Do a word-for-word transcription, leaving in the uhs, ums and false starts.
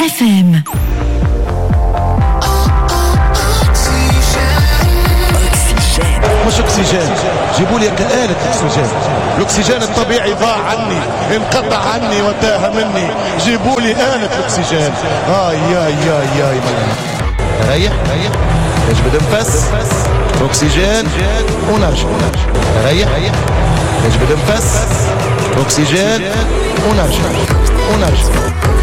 اف ام. مش اكسجين، جيبوا لي آلة اكسجين. الاكسجين الطبيعي ضاع عني، انقطع عني وتاه مني. جيبوا لي آلة اكسجين. اي ياي ياي ياي ريح ريح يجبد نفس اكسجين ونرجع. ريح يجبد نفس اكسجين ونرجع ونرجع.